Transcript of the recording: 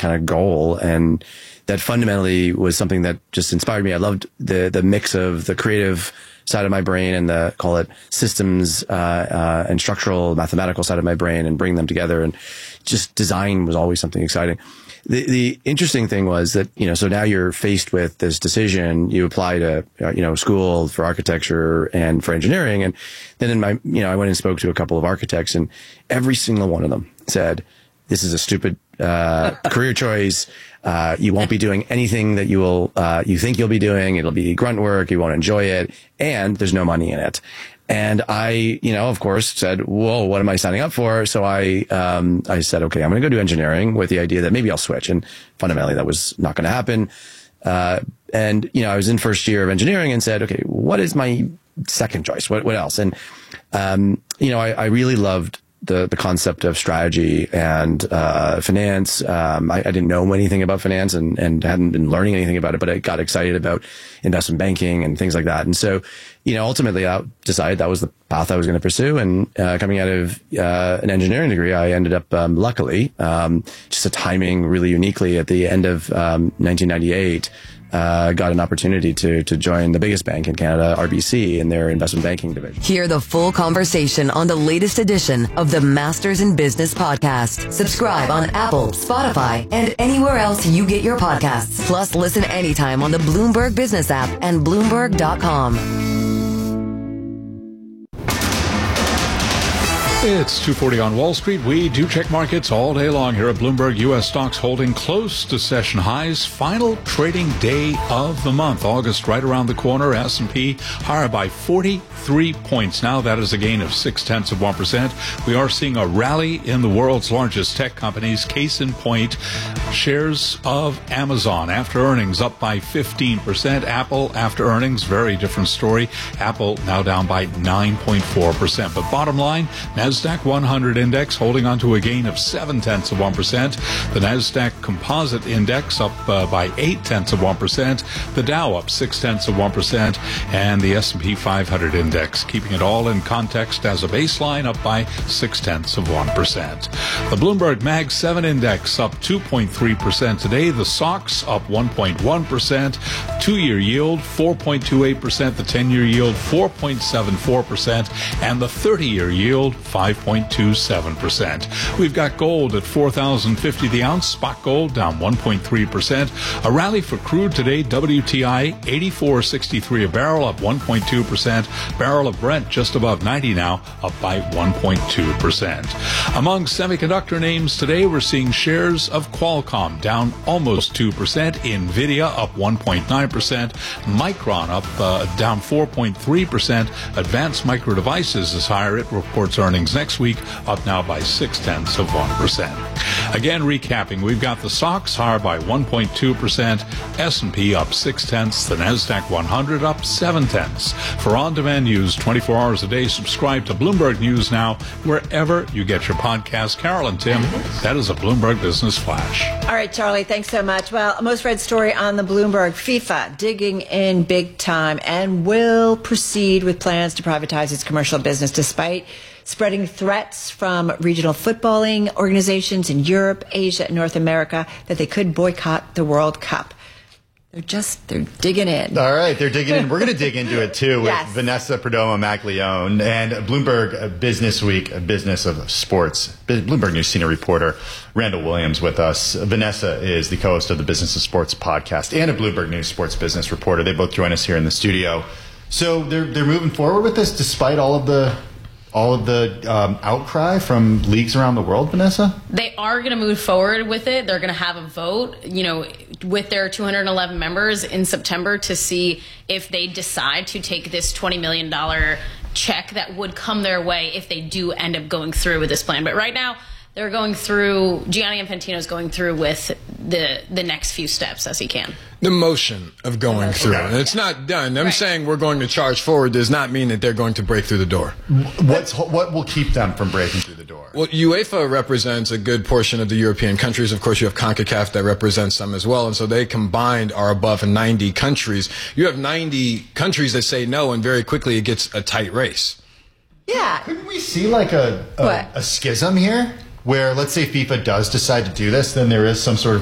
kind of goal. And that fundamentally was something that just inspired me. I loved the mix of the creative side of my brain and the, call it systems, and structural mathematical side of my brain, and bring them together. And just design was always something exciting. The interesting thing was that, so now you're faced with this decision. You apply to, school for architecture and for engineering. And then in my, I went and spoke to a couple of architects, and every single one of them said, this is a stupid, career choice. You won't be doing anything that you think you'll be doing. It'll be grunt work. You won't enjoy it. And there's no money in it. And I, of course said, whoa, what am I signing up for? So I said, okay, I'm going to go do engineering with the idea that maybe I'll switch. And fundamentally that was not going to happen. And I was in first year of engineering and said, okay, what is my second choice? What else? And, I really loved the concept of strategy and finance. I didn't know anything about finance and hadn't been learning anything about it, but I got excited about investment banking and things like that. And so, ultimately I decided that was the path I was going to pursue. And coming out of an engineering degree, I ended up, luckily, just a timing really uniquely at the end of 1998, got an opportunity to join the biggest bank in Canada, RBC, in their investment banking division. Hear the full conversation on the latest edition of the Masters in Business podcast. Subscribe on Apple, Spotify, and anywhere else you get your podcasts. Plus, listen anytime on the Bloomberg Business app and Bloomberg.com. It's 2:40 on Wall Street. We do check markets all day long here at Bloomberg. U.S. stocks holding close to session highs. Final trading day of the month. August right around the corner. S&P higher by 43 points. Now that is a gain of 0.6%. We are seeing a rally in the world's largest tech companies. Case in point, shares of Amazon after earnings up by 15%. Apple after earnings, very different story. Apple now down by 9.4%. But bottom line, NASDAQ 100 index holding on to a gain of 0.7%. The NASDAQ Composite Index up by 0.8%. The Dow up 0.6%. And the S&P 500 Index, keeping it all in context as a baseline, up by 0.6%. The Bloomberg Mag 7 Index up 2.3% today. The SOX up 1.1%. Two-year yield 4.28%. The 10-year yield 4.74%. And the 30-year yield 5.27%. We've got gold at $4,050 the ounce. Spot gold down 1.3%. A rally for crude today. WTI $84.63 a barrel, up 1.2%. Barrel of Brent just above 90 now, up by 1.2%. Among semiconductor names today, we're seeing shares of Qualcomm down almost 2%. Nvidia up 1.9%. Micron up down 4.3%. Advanced Micro Devices is higher. It reports earnings next week, up now by 0.6%. Again, recapping, we've got the SOX higher by 1.2%, S&P up 0.6, the NASDAQ 100 up 0.7. For on-demand news 24 hours a day, subscribe to Bloomberg News Now wherever you get your podcast. Carol and Tim, that is a Bloomberg Business Flash. All right, Charlie, thanks so much. Well, a most read story on the Bloomberg: FIFA digging in big time and will proceed with plans to privatize its commercial business despite spreading threats from regional footballing organizations in Europe, Asia, and North America that they could boycott the World Cup. They're digging in. All right, they're digging in. We're going to dig into it, too, with Yes. Vanessa Perdomo-Macleone and Bloomberg Business Week, a business of sports, Bloomberg News senior reporter Randall Williams with us. Vanessa is the co-host of the Business of Sports podcast and a Bloomberg News sports business reporter. They both join us here in the studio. So they're moving forward with this despite all of the outcry from leagues around the world, Vanessa? They are going to move forward with it. They're going to have a vote, with their 211 members in September to see if they decide to take this $20 million check that would come their way if they do end up going through with this plan. But right now, they're going through, Gianni Infantino's going through with the next few steps as he can. The motion of going through. Okay. It's not done. Them saying we're going to charge forward does not mean that they're going to break through the door. What will keep them from breaking through the door? Well, UEFA represents a good portion of the European countries. Of course, you have CONCACAF that represents some as well. And so they combined are above 90 countries. You have 90 countries that say no, and very quickly it gets a tight race. Yeah. Couldn't we see like a schism here? Where, let's say FIFA does decide to do this, then there is some sort of